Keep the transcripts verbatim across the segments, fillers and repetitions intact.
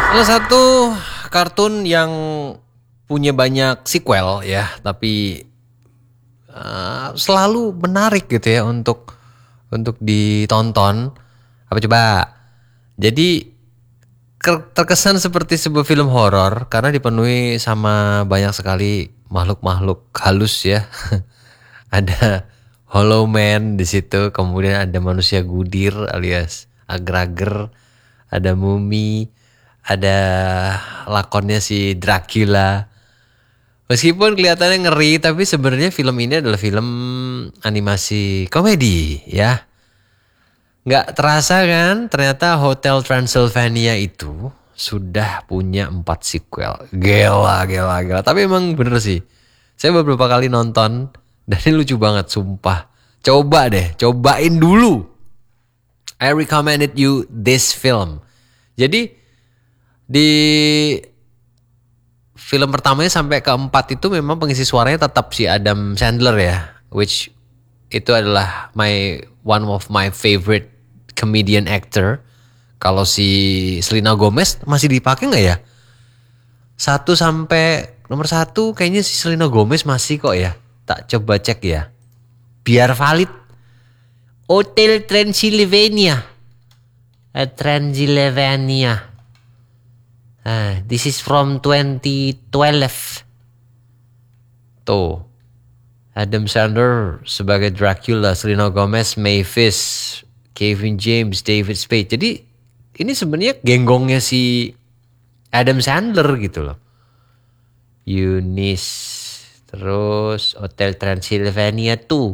Salah satu kartun yang punya banyak sequel ya, tapi uh, selalu menarik gitu ya untuk untuk ditonton. Apa coba? Jadi terkesan seperti sebuah film horor karena dipenuhi sama banyak sekali makhluk-makhluk halus ya. Ada Hollow Man di situ, kemudian ada manusia gudir alias ager-ager, ada mumi, ada lakonnya si Dracula. Meskipun kelihatannya ngeri, tapi sebenarnya film ini adalah film animasi komedi ya. Nggak terasa kan, ternyata Hotel Transylvania itu sudah punya empat sequel. Gila, gila, gila. Tapi emang bener sih. Saya beberapa kali nonton dan ini lucu banget, sumpah. Coba deh, cobain dulu. I recommended you this film. Jadi di film pertamanya sampai keempat itu memang pengisi suaranya tetap si Adam Sandler ya, which itu adalah my one of my favorite comedian actor. Kalau si Selena Gomez masih dipakai nggak ya? Satu sampai nomor satu kayaknya si Selena Gomez masih kok ya. Tak coba cek ya. Biar valid. Hotel Transylvania. Uh, Transylvania. Uh, this is from twenty twelve. Tuh. Adam Sandler sebagai Dracula, Selena Gomez, Mavis, Kevin James, David Spade. Jadi ini sebenarnya genggongnya si Adam Sandler gitu loh. Eunice, terus Hotel Transylvania tuh.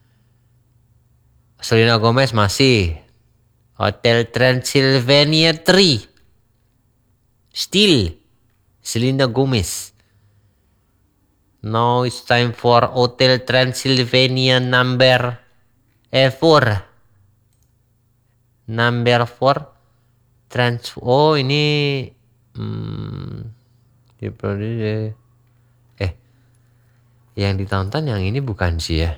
Selena Gomez masih. Hotel Transylvania tiga. Still Selena Gomez. Now it's time for Hotel Transylvania number eh, four. Number four. Trans oh ini hmm, eh yang ditonton yang ini bukan sih ya.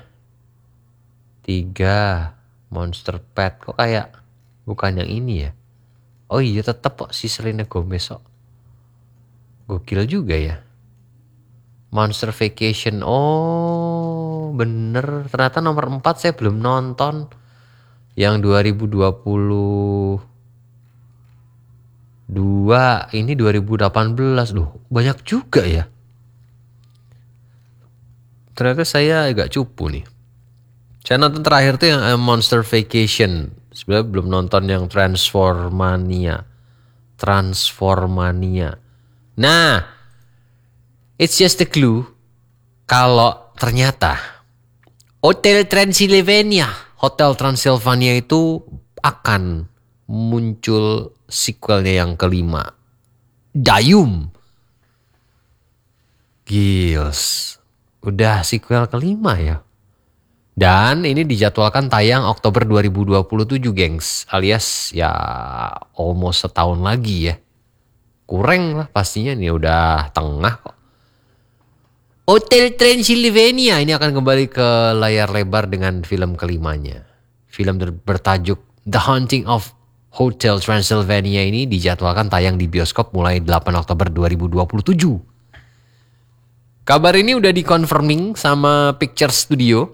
Tiga Monster Pet kok kayak bukan yang ini ya. Oh iya tetap kok si Selena Gomez kok. Gokil juga ya. Monster Vacation. Oh bener. Ternyata nomor empat saya belum nonton. Yang dua ribu dua puluh dua. Ini dua ribu delapan belas. Loh banyak juga ya. Ternyata saya agak cupu nih. Saya nonton terakhir tuh yang Monster Vacation. Sebenarnya belum nonton yang Transformania. Transformania. Nah. It's just a clue kalau ternyata Hotel Transylvania, Hotel Transylvania itu akan muncul sequelnya yang kelima. Dayum. Gils. Udah sequel kelima ya. Dan ini dijadwalkan tayang Oktober dua ribu dua puluh tujuh, gengs. Alias ya almost setahun lagi ya. Kurang lah pastinya nih udah tengah kok. Hotel Transylvania ini akan kembali ke layar lebar dengan film kelimanya. Film bertajuk The Haunting of Hotel Transylvania ini dijadwalkan tayang di bioskop mulai delapan Oktober dua ribu dua puluh tujuh. Kabar ini udah dikonfirming sama Picture Studio,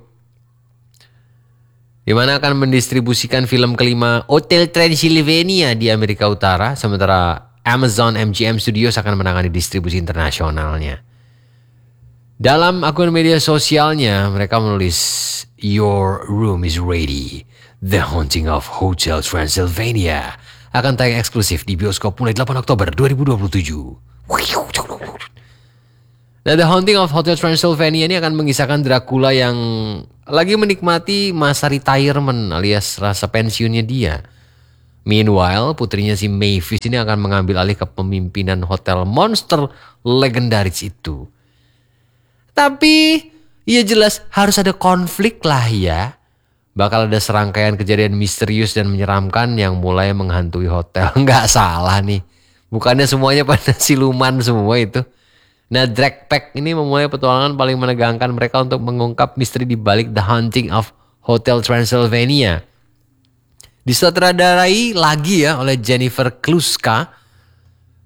di mana akan mendistribusikan film kelima Hotel Transylvania di Amerika Utara, sementara Amazon M G M Studios akan menangani distribusi internasionalnya. Dalam akun media sosialnya, mereka menulis, "Your room is ready. The Haunting of Hotel Transylvania akan tayang eksklusif di bioskop mulai delapan Oktober dua ribu dua puluh tujuh. Nah, The Haunting of Hotel Transylvania ini akan mengisahkan Dracula yang lagi menikmati masa retirement alias rasa pensiunnya dia. Meanwhile, putrinya si Mavis ini akan mengambil alih kepemimpinan hotel monster legendaris itu. Tapi ya jelas harus ada konflik lah ya. Bakal ada serangkaian kejadian misterius dan menyeramkan yang mulai menghantui hotel. Nggak salah nih. Bukannya semuanya pada siluman semua itu. Nah, Drag Pack ini memulai petualangan paling menegangkan mereka untuk mengungkap misteri di balik The Haunting of Hotel Transylvania. Disutradarai lagi ya oleh Jennifer Kluska.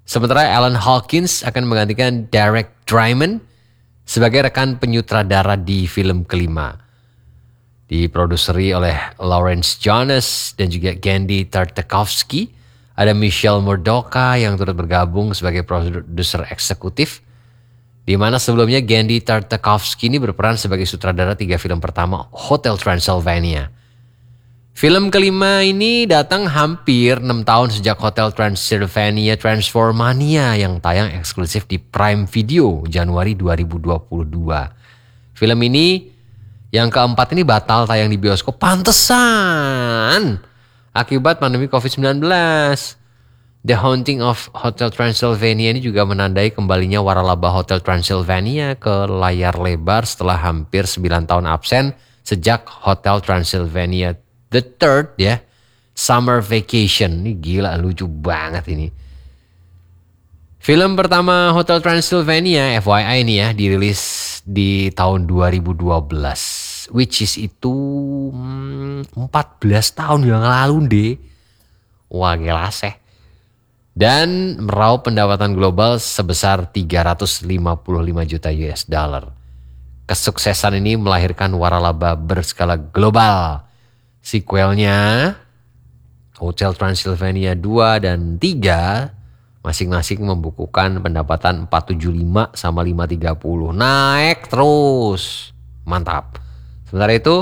Sementara Alan Hawkins akan menggantikan Derek Drymon sebagai rekan penyutradara di film kelima. Diproduseri oleh Lawrence Jones dan juga Genndy Tartakovsky. Ada Michelle Murdoka yang turut bergabung sebagai produser eksekutif. Di mana sebelumnya Genndy Tartakovsky ini berperan sebagai sutradara tiga film pertama Hotel Transylvania. Film kelima ini datang hampir enam tahun sejak Hotel Transylvania Transformania yang tayang eksklusif di Prime Video Januari dua ribu dua puluh dua. Film ini yang keempat ini batal tayang di bioskop, pantesan akibat pandemi covid sembilan belas. The Haunting of Hotel Transylvania ini juga menandai kembalinya waralaba Hotel Transylvania ke layar lebar setelah hampir sembilan tahun absen sejak Hotel Transylvania The Third ya, Summer Vacation. Ini gila, lucu banget ini. Film pertama Hotel Transylvania, F Y I ini ya, dirilis di tahun dua ribu dua belas. Which is itu hmm, empat belas tahun yang lalu deh. Wah gila seh. Dan meraup pendapatan global sebesar tiga ratus lima puluh lima juta U S dollar. Kesuksesan ini melahirkan waralaba berskala global. Sequelnya Hotel Transylvania dua dan tiga masing-masing membukukan pendapatan empat ratus tujuh puluh lima sama lima ratus tiga puluh. Naik terus. Mantap. Sementara itu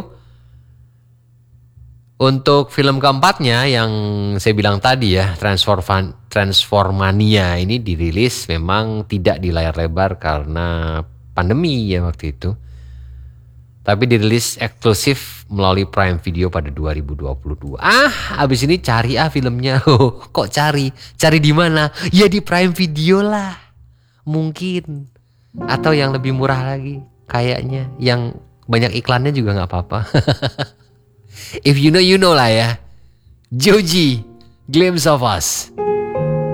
untuk film keempatnya yang saya bilang tadi ya, Transforman, Transformania ini dirilis memang tidak di layar lebar karena pandemi ya waktu itu. Tapi dirilis eksklusif melalui Prime Video pada dua ribu dua puluh dua. Ah, abis ini cari ah filmnya. Oh, kok cari? Cari di mana? Ya di Prime Video lah. Mungkin. Atau yang lebih murah lagi. Kayaknya. Yang banyak iklannya juga gak apa-apa. If you know, you know lah ya. Joji, Glimpse of Us.